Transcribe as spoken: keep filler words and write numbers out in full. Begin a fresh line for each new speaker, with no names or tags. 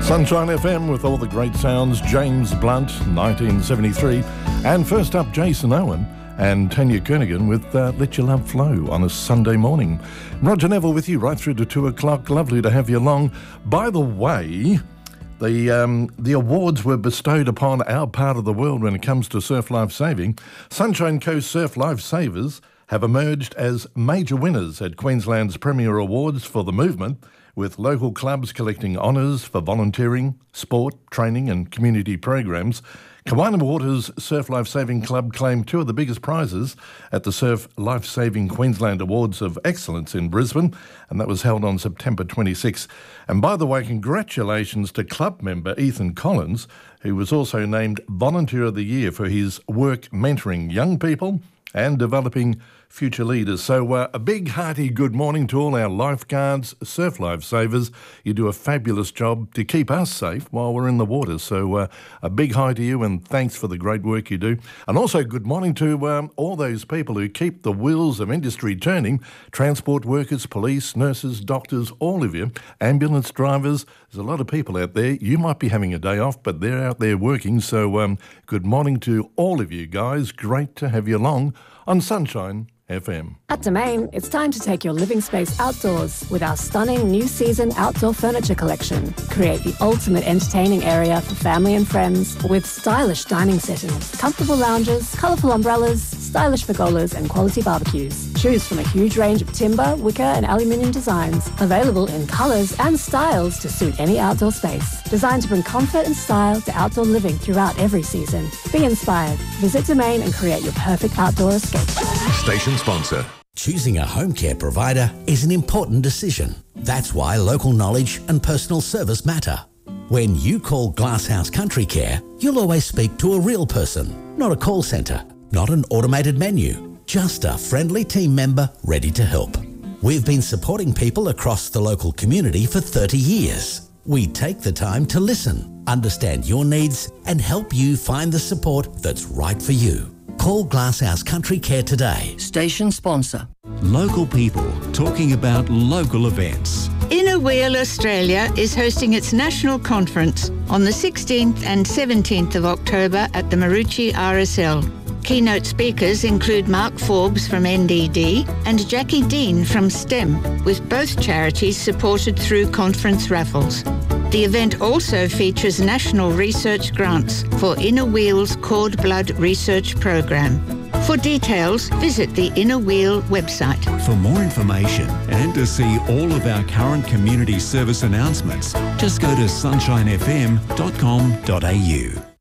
Sunshine F M with all the great sounds. James Blunt, nineteen seventy-three. And first up, Jason Owen and Tanya Kernaghan with uh, Let Your Love Flow on a Sunday morning. Roger Neville with you right through to two o'clock. Lovely to have you along. By the way, the um, the awards were bestowed upon our part of the world when it comes to surf life saving. Sunshine Coast Surf Life Savers have emerged as major winners at Queensland's Premier Awards for the movement, with local clubs collecting honours for volunteering, sport, training and community programs. Kawana Waters Surf Life Saving Club claimed two of the biggest prizes at the Surf Life Saving Queensland Awards of Excellence in Brisbane, and that was held on September twenty-sixth. And by the way, congratulations to club member Ethan Collins, who was also named Volunteer of the Year for his work mentoring young people and developing future leaders. So uh, a big hearty good morning to all our lifeguards, surf lifesavers. You do a fabulous job to keep us safe while we're in the water. So uh, a big hi to you and thanks for the great work you do. And also good morning to um, all those people who keep the wheels of industry turning. Transport workers, police, nurses, doctors, all of you, ambulance drivers. There's a lot of people out there. You might be having a day off, but they're out there working. So um, good morning to all of you guys. Great to have you along on Sunshine F M.
At Domain, it's time to take your living space outdoors with our stunning new season outdoor furniture collection. Create the ultimate entertaining area for family and friends with stylish dining settings, comfortable lounges, colourful umbrellas, stylish pergolas and quality barbecues. Choose from a huge range of timber, wicker and aluminium designs, available in colours and styles to suit any outdoor space. Designed to bring comfort and style to outdoor living throughout every season. Be inspired. Visit Domain and create your perfect outdoor escape.
Station sponsor.
Choosing a home care provider is an important decision. That's why local knowledge and personal service matter. When you call Glasshouse Country Care, you'll always speak to a real person, not a call centre, not an automated menu, just a friendly team member ready to help. We've been supporting people across the local community for thirty years. We take the time to listen, understand your needs and help you find the support that's right for you. Call Glasshouse Country Care today.
Station sponsor.
Local people talking about local events.
Inner Wheel Australia is hosting its national conference on the sixteenth and seventeenth of October at the Maroochy R S L. Keynote speakers include Mark Forbes from N D D and Jackie Dean from STEM, with both charities supported through conference raffles. The event also features national research grants for Inner Wheel's Cord Blood Research Program. For details, visit the Inner Wheel website.
For more information and to see all of our current community service announcements, just go to sunshine f m dot com dot a u.